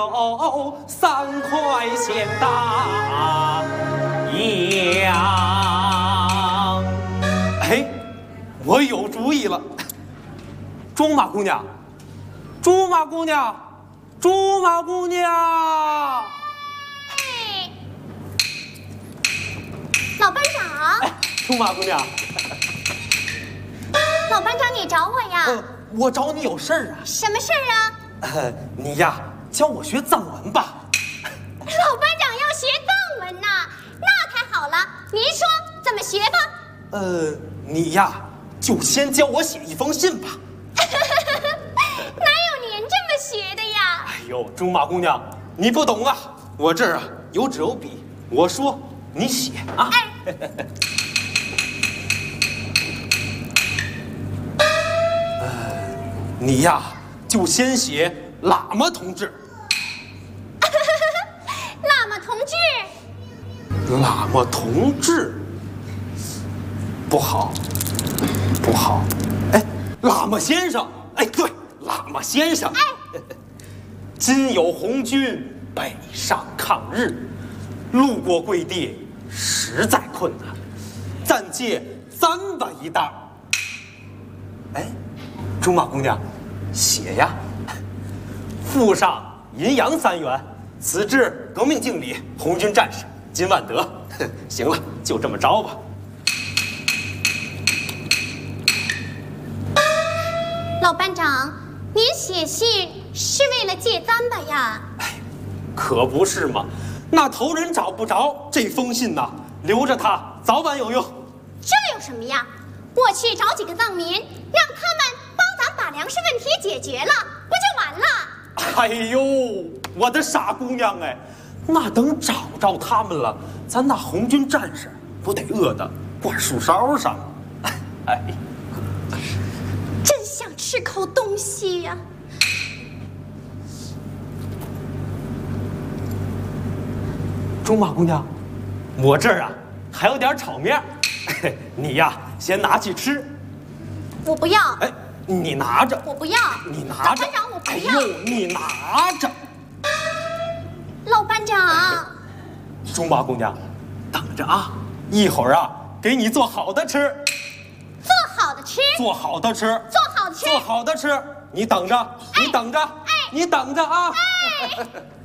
3块钱大洋。哎，我有主意了。中马姑娘，朱马姑娘，朱马姑娘。 哎，老班长。 哎，朱马姑娘。 老班长，你找我呀？ 我找你有事儿啊。 什么事儿啊？ 你呀，教我学藏文吧。 老班长要学藏文呐，那太好了。您说怎么学吧？ 你呀，就先教我写一封信吧。 哪有您这么学的呀？ 哎呦，朱马姑娘，你不懂啊！我这儿啊有纸有笔，我说你写啊。哎。你呀，就先写喇嘛同志。 喇嘛同志。 喇嘛同志，不好，不好。哎，喇嘛先生，哎，对，喇嘛先生。哎，今有红军北上抗日，路过贵地，实在困难，暂借300一袋。哎，朱马姑娘，写呀，附上银洋3元，此致革命敬礼，红军战士金万德。行了，就这么着吧。 老班长，您写信是为了借300呀？ 哎，可不是嘛，那头人找不着这封信呐，留着它早晚有用。 这有什么呀？我去找几个藏民，让他们帮咱把粮食问题解决了，不就完了？ 哎呦，我的傻姑娘哎，那等找着他们了，咱那红军战士不得饿得挂树梢上？哎， 真想吃口东西呀！ 朱马姑娘，我这儿啊还有点炒面，你呀先拿去吃。 我不要。 哎，你拿着。 我不要。 你拿着。 老班长，我不要。 哎呦，你拿着。 老班长。 朱马姑娘，等着啊，一会儿啊给你做好的吃。 做好的吃。 做好的吃。 做好的吃。 做好的吃。你等着，你等着，你等着啊。哎